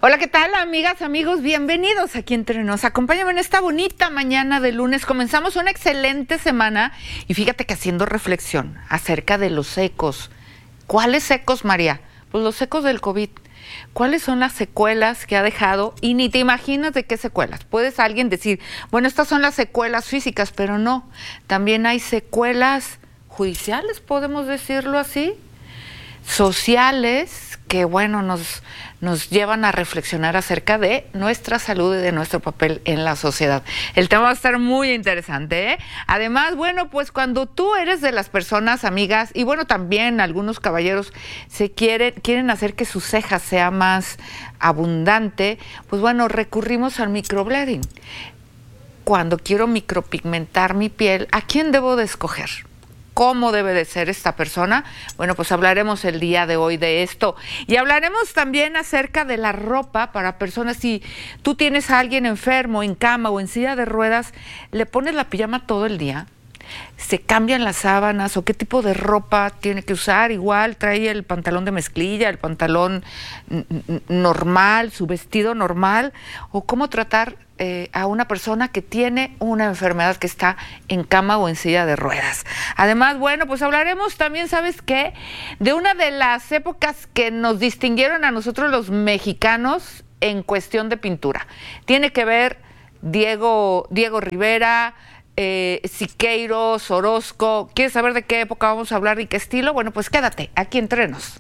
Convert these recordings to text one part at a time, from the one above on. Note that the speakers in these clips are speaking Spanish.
Hola, ¿qué tal, amigas, amigos? Bienvenidos aquí Entre Nos. Acompáñame en esta bonita mañana de lunes. Comenzamos una excelente semana y fíjate que haciendo reflexión acerca de los ecos. ¿Cuáles ecos, María? Pues los ecos del COVID. ¿Cuáles son las secuelas que ha dejado? Y ni te imaginas de qué secuelas. Puedes alguien decir, bueno, estas son las secuelas físicas, pero no. También hay secuelas judiciales, podemos decirlo así, sociales, que bueno, nos llevan a reflexionar acerca de nuestra salud y de nuestro papel en la sociedad. El tema va a estar muy interesante, ¿eh? Además, bueno, pues cuando tú eres de las personas, amigas, y bueno, también algunos caballeros quieren hacer que sus cejas sea más abundante, pues bueno, recurrimos al microblading. Cuando quiero micropigmentar mi piel, ¿a quién debo de escoger? ¿Cómo debe de ser esta persona? Bueno, pues hablaremos el día de hoy de esto. Y hablaremos también acerca de la ropa para personas. Si tú tienes a alguien enfermo, en cama o en silla de ruedas, ¿le pones la pijama todo el día? ¿Se cambian las sábanas o qué tipo de ropa tiene que usar? Igual trae el pantalón de mezclilla, el pantalón normal, su vestido normal, o cómo tratar a una persona que tiene una enfermedad, que está en cama o en silla de ruedas. Además, bueno, pues hablaremos también, ¿sabes qué? De una de las épocas que nos distinguieron a nosotros los mexicanos en cuestión de pintura. Tiene que ver Diego Rivera, Siqueiros, Orozco. ¿Quieres saber de qué época vamos a hablar y qué estilo? Bueno, pues quédate aquí Entre Nos.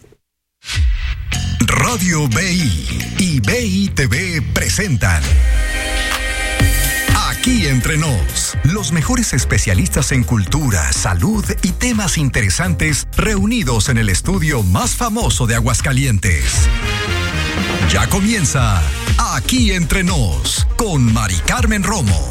Radio BI y BI TV presentan Aquí Entre Nos, los mejores especialistas en cultura, salud y temas interesantes reunidos en el estudio más famoso de Aguascalientes. Ya comienza Aquí Entre Nos con Mari Carmen Romo.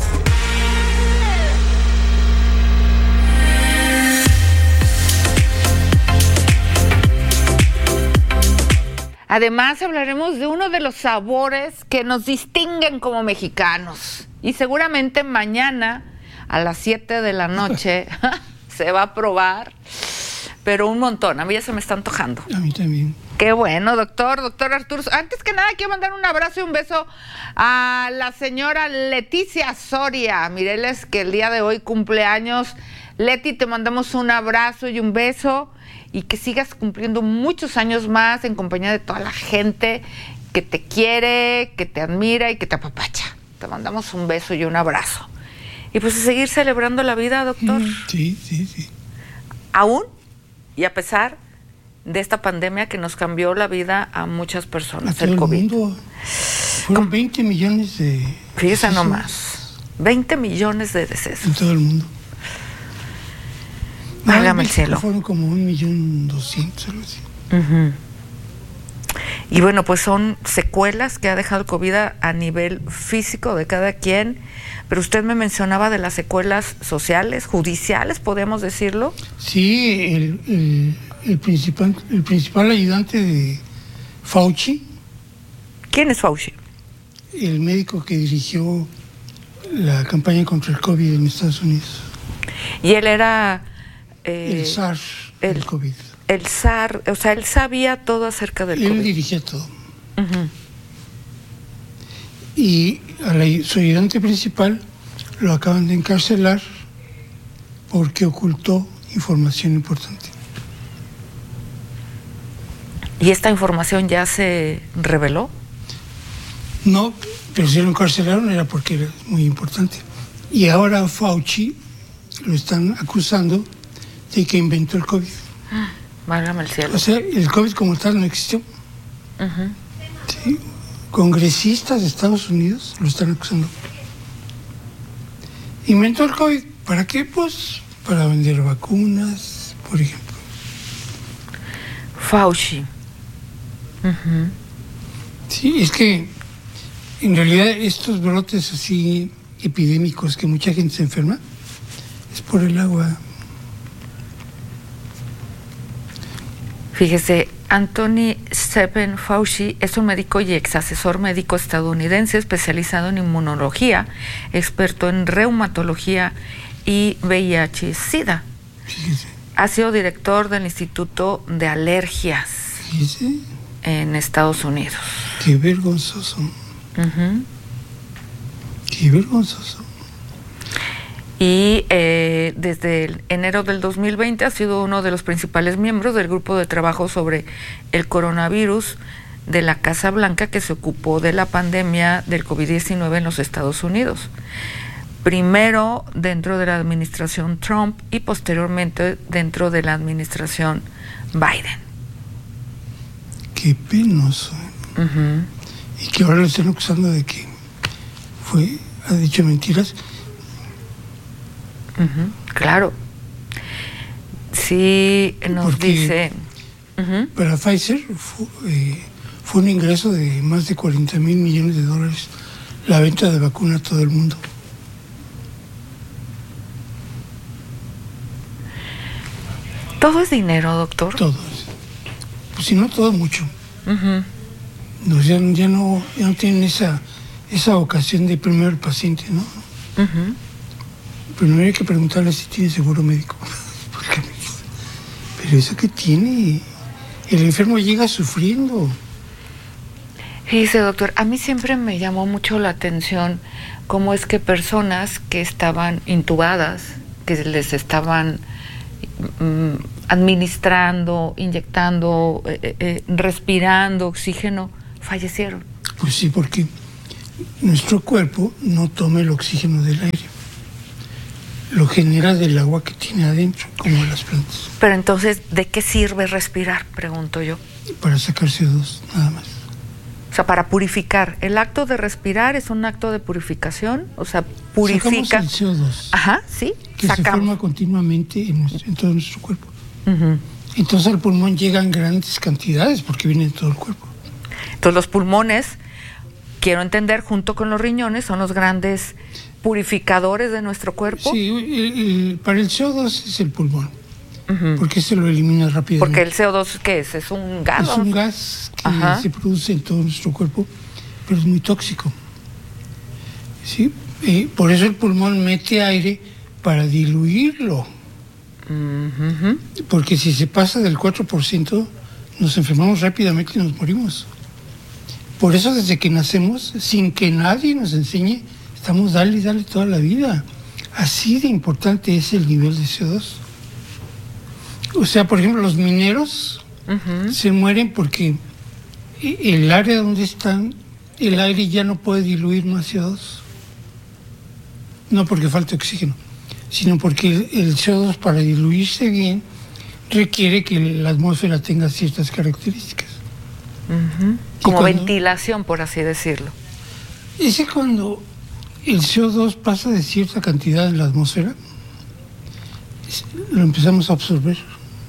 Además, hablaremos de uno de los sabores que nos distinguen como mexicanos. Y seguramente mañana a las 7 de la noche se va a probar, pero un montón. A mí ya se me está antojando. A mí también. Qué bueno, doctor Arturo. Antes que nada, quiero mandar un abrazo y un beso a la señora Leticia Soria. Mireles que el día de hoy cumple años. Leti, te mandamos un abrazo y un beso. Y que sigas cumpliendo muchos años más en compañía de toda la gente que te quiere, que te admira y que te apapacha. Te mandamos un beso y un abrazo. Y pues a seguir celebrando la vida, doctor. Sí. Aún y a pesar de esta pandemia que nos cambió la vida a muchas personas, el COVID. Mundo. Fueron 20 millones de Fíjese nomás, 20 millones de decesos. En todo el mundo. Válgame el cielo. Fueron como 1.200.000, algo así. Uh-huh. Y bueno, pues son secuelas que ha dejado el COVID a nivel físico de cada quien, pero usted me mencionaba de las secuelas sociales, judiciales, podemos decirlo. Sí, el principal ayudante de Fauci. ¿Quién es Fauci? El médico que dirigió la campaña contra el COVID en Estados Unidos. Y él era... el zar del COVID. El zar, o sea, él sabía todo acerca del COVID. Él dirigía todo. Uh-huh. Y su ayudante principal lo acaban de encarcelar porque ocultó información importante. ¿Y esta información ya se reveló? No, pero si lo encarcelaron era porque era muy importante. Y ahora Fauci lo están acusando de que inventó el COVID. Válgame el cielo. O sea, el COVID como tal no existió. Uh-huh. Sí. Congresistas de Estados Unidos lo están acusando. Inventó el COVID. ¿Para qué? Pues para vender vacunas, por ejemplo. Fauci. Uh-huh. Sí, es que en realidad estos brotes así epidémicos que mucha gente se enferma es por el agua. Fíjese, Anthony Stephen Fauci es un médico y ex asesor médico estadounidense especializado en inmunología, experto en reumatología y VIH-Sida. Fíjese. Ha sido director del Instituto de Alergias Fíjese. en Estados Unidos. Qué vergonzoso. Qué vergonzoso. Y desde enero del 2020 ha sido uno de los principales miembros del grupo de trabajo sobre el coronavirus de la Casa Blanca, que se ocupó de la pandemia del COVID-19 en los Estados Unidos. Primero dentro de la administración Trump y posteriormente dentro de la administración Biden. Qué penoso. Y que ahora lo están acusando de que ha dicho mentiras. Claro. Sí, nos porque dice... para Pfizer fue un ingreso de más de $40 mil millones la venta de vacuna a todo el mundo. ¿Todo es dinero, doctor? Todo. Pues si no, todo mucho. No, ya no tienen esa vocación de primero el paciente, ¿no? Primero hay que preguntarle si tiene seguro médico. Pero eso que tiene, el enfermo llega sufriendo. Fíjese, doctor, a mí siempre me llamó mucho la atención cómo es que personas que estaban intubadas, que les estaban administrando, inyectando, respirando oxígeno, fallecieron. Pues sí, porque nuestro cuerpo no toma el oxígeno del aire, lo genera del agua que tiene adentro, como las plantas. Pero entonces, ¿de qué sirve respirar? Pregunto yo. Para sacar CO2, nada más. O sea, para purificar. ¿El acto de respirar es un acto de purificación? O sea, purifica... Sacamos el CO2. Ajá, sí. Que se forma continuamente en todo nuestro cuerpo. Entonces al pulmón llegan grandes cantidades porque viene de todo el cuerpo. Entonces los pulmones, quiero entender, junto con los riñones, son los grandes purificadores de nuestro cuerpo. Sí, para el CO2 es el pulmón, porque se lo elimina rápidamente. Porque el CO2, ¿qué es? ¿Es un gas? Es un gas que se produce en todo nuestro cuerpo, pero es muy tóxico. ¿Sí? Por eso el pulmón mete aire para diluirlo. Porque si se pasa del 4%, nos enfermamos rápidamente y nos morimos. Por eso desde que nacemos, sin que nadie nos enseñe, estamos dale toda la vida. Así de importante es el nivel de CO2. O sea, por ejemplo, los mineros se mueren porque el área donde están, el aire ya no puede diluir más CO2. No porque falte oxígeno, sino porque el CO2, para diluirse bien, requiere que la atmósfera tenga ciertas características. Como ventilación, por así decirlo. Es que cuando el CO2 pasa de cierta cantidad en la atmósfera, lo empezamos a absorber.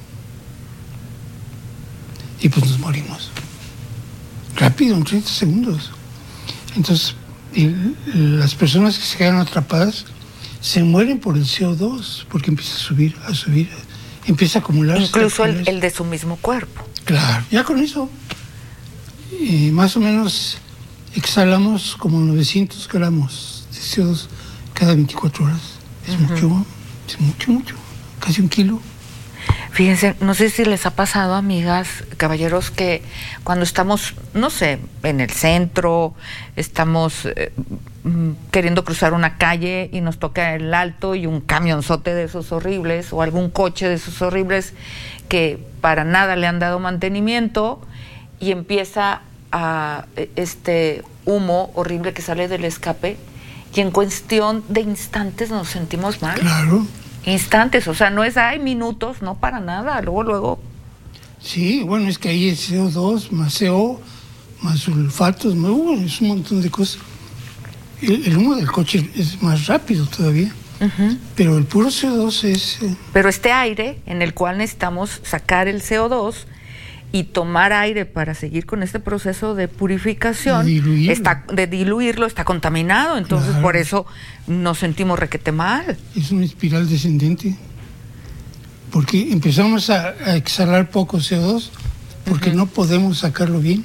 Y pues nos morimos. Rápido, en 30 segundos. Entonces, las personas que se quedan atrapadas se mueren por el CO2, porque empieza a subir, empieza a acumularse. Incluso el de su mismo cuerpo. Claro, ya con eso, más o menos exhalamos como 900 gramos de CO2 cada 24 horas. Es mucho, casi 1 kilo. Fíjense, no sé si les ha pasado, amigas, caballeros, que cuando estamos, no sé, en el centro, estamos queriendo cruzar una calle y nos toca el alto y un camionzote de esos horribles o algún coche de esos horribles que para nada le han dado mantenimiento y empieza este humo horrible que sale del escape y en cuestión de instantes nos sentimos mal. Claro. Instantes, o sea, no es, minutos, no para nada, luego. Sí, bueno, es que ahí es CO2, más CO, más sulfatos, es un montón de cosas. El humo del coche es más rápido todavía, pero el puro CO2 es... Pero este aire en el cual necesitamos sacar el CO2 y tomar aire para seguir con este proceso de purificación, de diluirlo, está contaminado, entonces claro. Por eso nos sentimos requete mal. Es una espiral descendente, porque empezamos a exhalar poco CO2, porque no podemos sacarlo bien,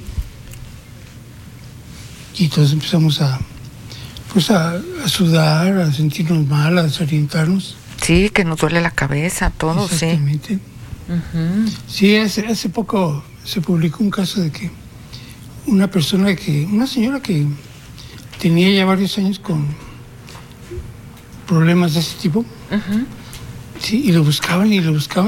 y entonces empezamos a sudar, a sentirnos mal, a desorientarnos. Sí, que nos duele la cabeza, todo, exactamente. Sí. Sí, hace poco se publicó un caso de que una señora que tenía ya varios años con problemas de ese tipo. Uh-huh. Sí, y lo buscaban y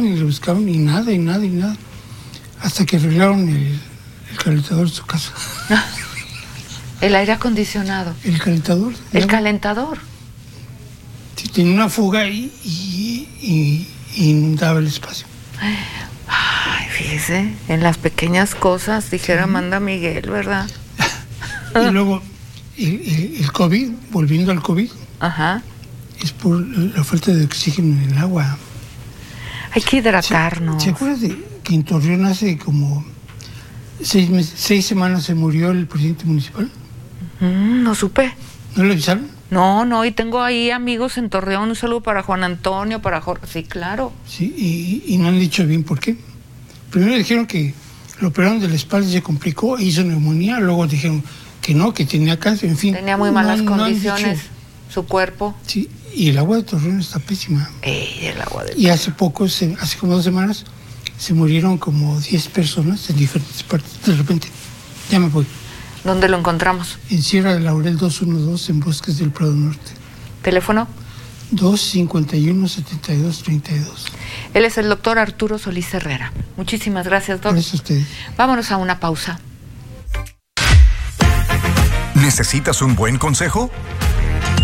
nada. Hasta que arreglaron el calentador de su casa. El aire acondicionado. El calentador. El calentador. Sí, tenía una fuga y inundaba el espacio. Ay, fíjese, en las pequeñas cosas, dijera Amanda Miguel, ¿verdad? Y luego, el COVID, volviendo al COVID, ajá, es por la falta de oxígeno en el agua. Hay que hidratarnos. ¿Se acuerdas de que en Torreón hace como 6 semanas se murió el presidente municipal? No supe. ¿No le avisaron? No, y tengo ahí amigos en Torreón, un saludo para Juan Antonio, para Jorge, sí, claro. Sí, y no han dicho bien por qué. Primero dijeron que lo operaron de la espalda y se complicó, hizo neumonía, luego dijeron que no, que tenía cáncer, en fin. Tenía muy malas condiciones, su cuerpo. Sí, y el agua de Torreón está pésima. El agua de Y hace poco, hace como 2 semanas, se murieron como 10 personas en diferentes partes. De repente, ya me voy. ¿Dónde lo encontramos? En Sierra de Laurel 212, en Bosques del Prado Norte. ¿Teléfono? 251-7232. Él es el doctor Arturo Solís Herrera. Muchísimas gracias, doctor. Gracias a ustedes. Vámonos a una pausa. ¿Necesitas un buen consejo?